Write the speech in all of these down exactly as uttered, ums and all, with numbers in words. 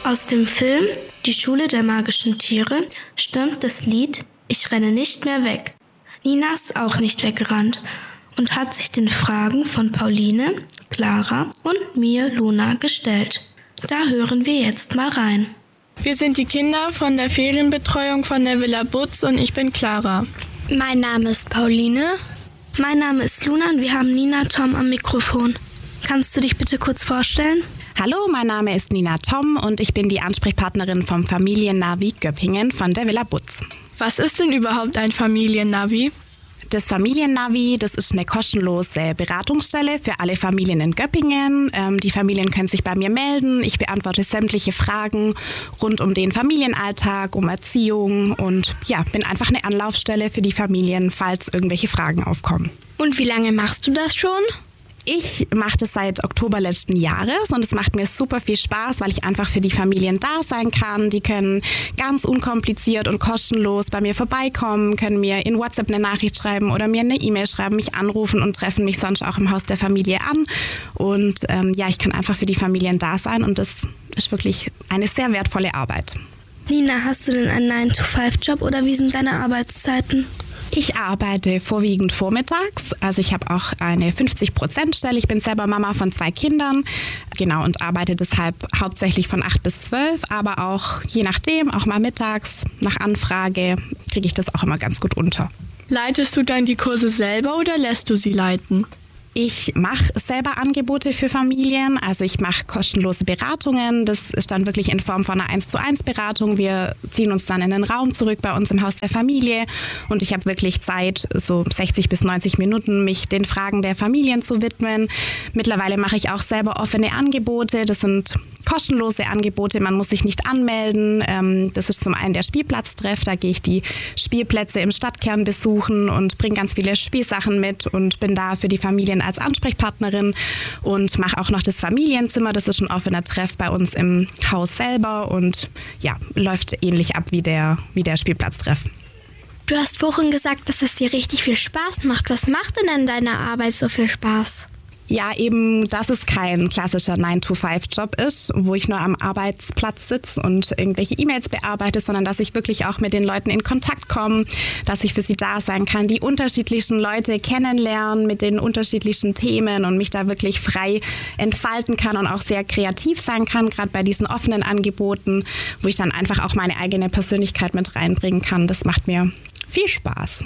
Aus dem Film Die Schule der magischen Tiere stammt das Lied Ich renne nicht mehr weg. Nina ist auch nicht weggerannt und hat sich den Fragen von Pauline, Clara und mir, Luna, gestellt. Da hören wir jetzt mal rein. Wir sind die Kinder von der Ferienbetreuung von der Villa Butz und ich bin Clara. Mein Name ist Pauline. Mein Name ist Luna und wir haben Nina Tom am Mikrofon. Kannst du dich bitte kurz vorstellen? Hallo, mein Name ist Nina Tom und ich bin die Ansprechpartnerin vom Familiennavi Göppingen von der Villa Butz. Was ist denn überhaupt ein Familiennavi? Das Familiennavi, das ist eine kostenlose Beratungsstelle für alle Familien in Göppingen. Ähm, die Familien können sich bei mir melden. Ich beantworte sämtliche Fragen rund um den Familienalltag, um Erziehung und ja, bin einfach eine Anlaufstelle für die Familien, falls irgendwelche Fragen aufkommen. Und wie lange machst du das schon? Ich mache das seit Oktober letzten Jahres und es macht mir super viel Spaß, weil ich einfach für die Familien da sein kann. Die können ganz unkompliziert und kostenlos bei mir vorbeikommen, können mir in WhatsApp eine Nachricht schreiben oder mir eine E-Mail schreiben, mich anrufen und treffen mich sonst auch im Haus der Familie an. Und ähm, ja, ich kann einfach für die Familien da sein und das ist wirklich eine sehr wertvolle Arbeit. Nina, hast du denn einen nine to five Job oder wie sind deine Arbeitszeiten? Ich arbeite vorwiegend vormittags, also ich habe auch eine fünfzig Prozent Stelle. Ich bin selber Mama von zwei Kindern, genau, und arbeite deshalb hauptsächlich von acht bis zwölf, aber auch je nachdem, auch mal mittags, nach Anfrage, kriege ich das auch immer ganz gut unter. Leitest du dann die Kurse selber oder lässt du sie leiten? Ich mache selber Angebote für Familien, also ich mache kostenlose Beratungen. Das ist dann wirklich in Form von einer eins zu eins Beratung. Wir ziehen uns dann in den Raum zurück bei uns im Haus der Familie und ich habe wirklich Zeit, so sechzig bis neunzig Minuten, mich den Fragen der Familien zu widmen. Mittlerweile mache ich auch selber offene Angebote. Das sind kostenlose Angebote, man muss sich nicht anmelden. Das ist zum einen der Spielplatztreff, da gehe ich die Spielplätze im Stadtkern besuchen und bringe ganz viele Spielsachen mit und bin da für die Familien als Ansprechpartnerin und mache auch noch das Familienzimmer, das ist ein offener Treff bei uns im Haus selber und ja, läuft ähnlich ab wie der, wie der Spielplatztreff. Du hast vorhin gesagt, dass es dir richtig viel Spaß macht. Was macht denn an deiner Arbeit so viel Spaß? Ja, eben, dass es kein klassischer nine to five Job ist, wo ich nur am Arbeitsplatz sitze und irgendwelche E-Mails bearbeite, sondern dass ich wirklich auch mit den Leuten in Kontakt komme, dass ich für sie da sein kann, die unterschiedlichsten Leute kennenlernen mit den unterschiedlichsten Themen und mich da wirklich frei entfalten kann und auch sehr kreativ sein kann, gerade bei diesen offenen Angeboten, wo ich dann einfach auch meine eigene Persönlichkeit mit reinbringen kann. Das macht mir viel Spaß.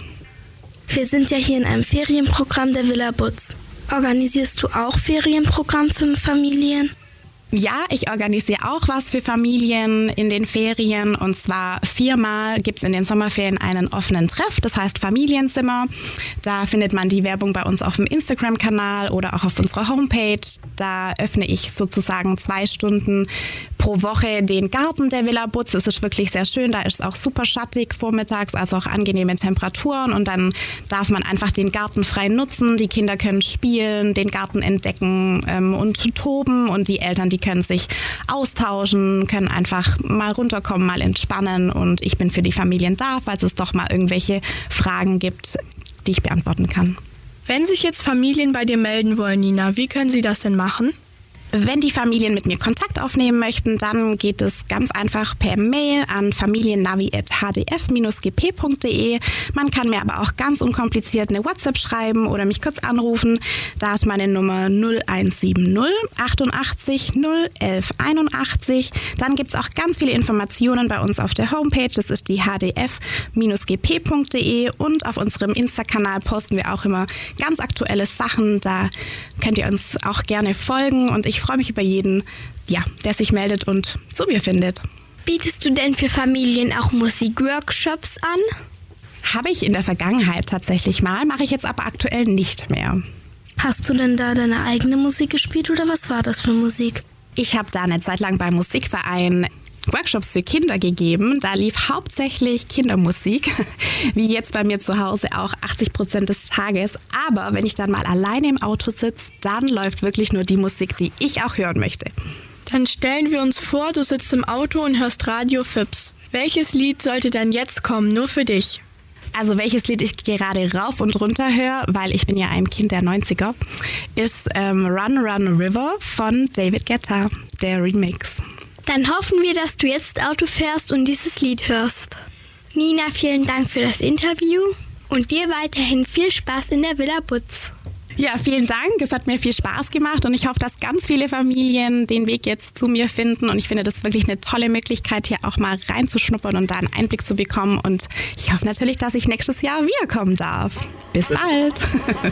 Wir sind ja hier in einem Ferienprogramm der Villa Butz. Organisierst du auch Ferienprogramm für Familien? Ja, ich organisiere auch was für Familien in den Ferien und zwar viermal gibt es in den Sommerferien einen offenen Treff, das heißt Familienzimmer. Da findet man die Werbung bei uns auf dem Instagram-Kanal oder auch auf unserer Homepage. Da öffne ich sozusagen zwei Stunden pro Woche den Garten der Villa Butz. Es ist wirklich sehr schön, da ist es auch super schattig vormittags, also auch angenehme Temperaturen und dann darf man einfach den Garten frei nutzen. Die Kinder können spielen, den Garten entdecken ähm, und toben und die Eltern, die können sich austauschen, können einfach mal runterkommen, mal entspannen und ich bin für die Familien da, falls es doch mal irgendwelche Fragen gibt, die ich beantworten kann. Wenn sich jetzt Familien bei dir melden wollen, Nina, wie können sie das denn machen? Wenn die Familien mit mir Kontakt aufnehmen möchten, dann geht es ganz einfach per Mail an familiennavi at h d f dash g p punkt d e. Man kann mir aber auch ganz unkompliziert eine WhatsApp schreiben oder mich kurz anrufen. Da ist meine Nummer null eins sieben null achtundachtzig null elf einundachtzig. Dann gibt es auch ganz viele Informationen bei uns auf der Homepage. Das ist die h d f dash g p punkt d e und auf unserem Insta-Kanal posten wir auch immer ganz aktuelle Sachen. Da könnt ihr uns auch gerne folgen und ich freue mich über jeden, ja, der sich meldet und zu mir findet. Bietest du denn für Familien auch Musikworkshops an? Habe ich in der Vergangenheit tatsächlich mal, mache ich jetzt aber aktuell nicht mehr. Hast du denn da deine eigene Musik gespielt oder was war das für Musik? Ich habe da eine Zeit lang beim Musikverein Workshops für Kinder gegeben. Da lief hauptsächlich Kindermusik, wie jetzt bei mir zu Hause auch achtzig Prozent des Tages. Aber wenn ich dann mal alleine im Auto sitze, dann läuft wirklich nur die Musik, die ich auch hören möchte. Dann stellen wir uns vor, du sitzt im Auto und hörst Radio Fips. Welches Lied sollte denn jetzt kommen, nur für dich? Also welches Lied ich gerade rauf und runter höre, weil ich bin ja ein Kind der neunziger, ist ähm, Run Run River von David Guetta, der Remix. Dann hoffen wir, dass du jetzt Auto fährst und dieses Lied hörst. Nina, vielen Dank für das Interview und dir weiterhin viel Spaß in der Villa Butz. Ja, vielen Dank. Es hat mir viel Spaß gemacht und ich hoffe, dass ganz viele Familien den Weg jetzt zu mir finden. Und ich finde das wirklich eine tolle Möglichkeit, hier auch mal reinzuschnuppern und da einen Einblick zu bekommen. Und ich hoffe natürlich, dass ich nächstes Jahr wiederkommen darf. Bis bald.